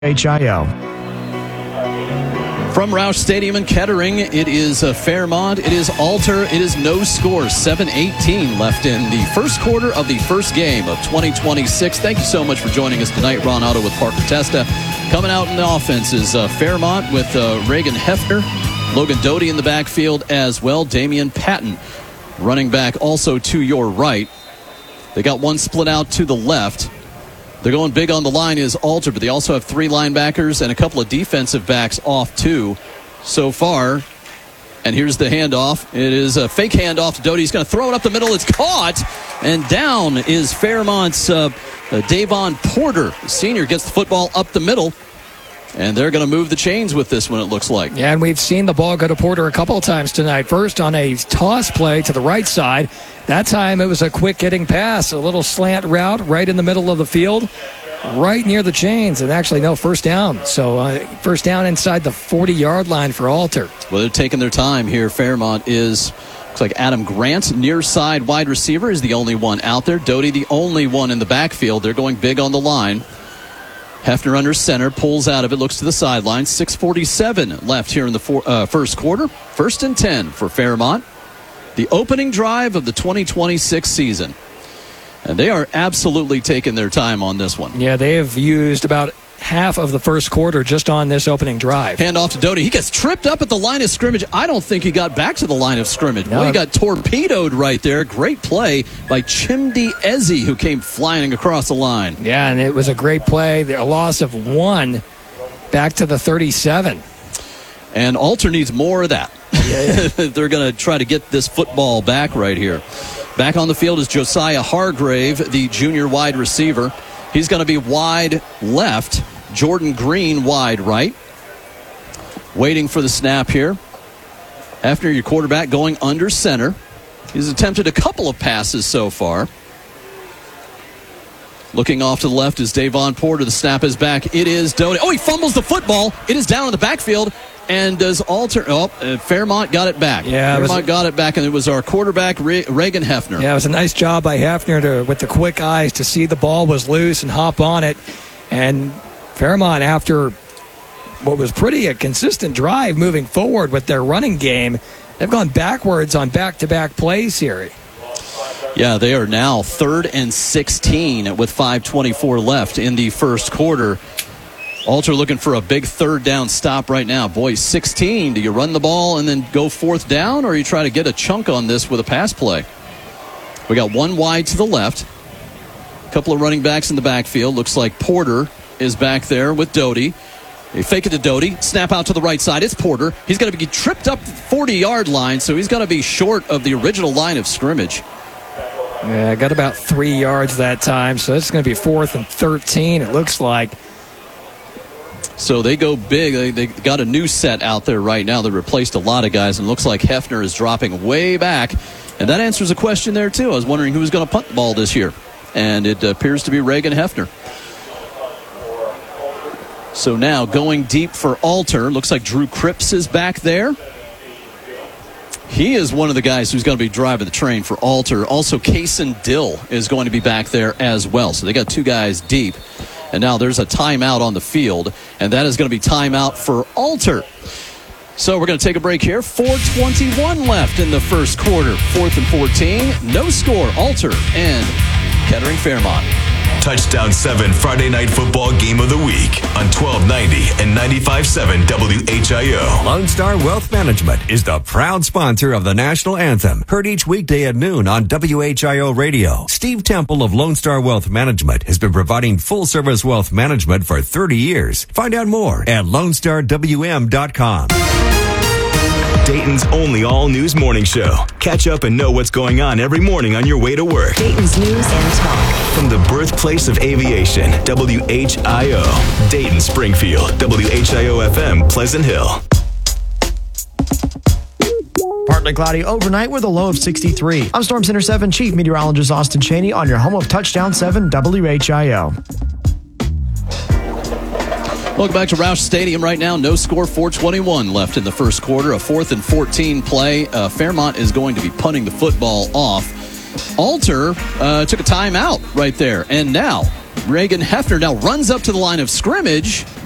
HIO. From Roush Stadium in Kettering, it is Fairmont, it is Alter, it is no score, 7:18 left in the first quarter of the first game of 2026. Thank you so much for joining us tonight. Ron Otto with Parker Testa. Coming out in the offense is Fairmont with Reagan Hefner, Logan Doty in the backfield as well, Damian Patton running back also to your right. They got one split out to the left. They're going big on the line is Alter, but they also have three linebackers and a couple of defensive backs off too so far. And here's the handoff. It is a fake handoff to Doty. He's going to throw it up the middle. It's caught. And down is Fairmont's Davon Porter. The senior gets the football up the middle. And they're going to move the chains with this one, it looks like. Yeah, and we've seen the ball go to Porter a couple of times tonight. First on a toss play to the right side. That time it was a quick hitting pass, a little slant route right in the middle of the field, right near the chains, and actually no first down. So first down inside the 40-yard line for Alter. Well, they're taking their time here. Fairmont looks like Adam Grant, near side wide receiver, is the only one out there. Doty, the only one in the backfield. They're going big on the line. Hefner under center, pulls out of it, looks to the sideline. 6:47 left here in the first quarter. 1st and 10 for Fairmont. The opening drive of the 2026 season. And they are absolutely taking their time on this one. Yeah, they have used about half of the first quarter just on this opening drive. Hand off to Doty. He gets tripped up at the line of scrimmage. I don't think he got back to the line of scrimmage. No. Well, he got torpedoed right there. Great play by Chimdi Ezi, who came flying across the line. Yeah, and it was a great play. A loss of 1 back to the 37. And Alter needs more of that. Yeah. They're going to try to get this football back right here. Back on the field is Josiah Hargrave, the junior wide receiver. He's going to be wide left. Jordan Green wide right. Waiting for the snap here. After your quarterback going under center. He's attempted a couple of passes so far. Looking off to the left is Davon Porter. The snap is back. It is Doty. Oh, he fumbles the football. It is down in the backfield. And does Alter... Fairmont got it back. Yeah, Fairmont got it back, and it was our quarterback, Reagan Hefner. Yeah, it was a nice job by Hefner with the quick eyes to see the ball was loose and hop on it. And Fairmont, after what was pretty a consistent drive moving forward with their running game, they've gone backwards on back-to-back plays here. Yeah, they are now 3rd and 16 with 5:24 left in the first quarter. Alter looking for a big third down stop right now. Boy, 16. Do you run the ball and then go 4th down, or you try to get a chunk on this with a pass play? We got one wide to the left. A couple of running backs in the backfield. Looks like Porter is back there with Doty. They fake it to Doty. Snap out to the right side. It's Porter. He's going to be tripped up the 40-yard line, so he's going to be short of the original line of scrimmage. Yeah, got about 3 yards that time, so it's going to be 4th and 13, it looks like. So they go big. They got a new set out there right now. They replaced a lot of guys, and it looks like Hefner is dropping way back. And that answers a question there, too. I was wondering who was going to punt the ball this year. And it appears to be Reagan Hefner. So now going deep for Alter. Looks like Drew Cripps is back there. He is one of the guys who's going to be driving the train for Alter. Also, Kaysen Dill is going to be back there as well. So they got two guys deep. And now there's a timeout on the field, and that is going to be timeout for Alter. So we're going to take a break here. 4:21 left in the first quarter. 4th and 14. No score. Alter and Kettering Fairmont. Touchdown 7 Friday Night Football Game of the Week on 1290 and 95.7 WHIO. Lone Star Wealth Management is the proud sponsor of the national anthem. Heard each weekday at noon on WHIO Radio. Steve Temple of Lone Star Wealth Management has been providing full-service wealth management for 30 years. Find out more at LoneStarWM.com. Dayton's only all-news morning show. Catch up and know what's going on every morning on your way to work. Dayton's News and Talk. From the birthplace of aviation, WHIO. Dayton, Springfield, WHIO-FM, Pleasant Hill. Partly cloudy overnight with a low of 63. I'm Storm Center 7 Chief Meteorologist Austin Cheney on your home of Touchdown 7 WHIO. Welcome back to Roush Stadium right now. No score, 4:21 left in the first quarter. A 4th and 14 play. Fairmont is going to be punting the football off. Alter took a timeout right there. And now Reagan Hefner now runs up to the line of scrimmage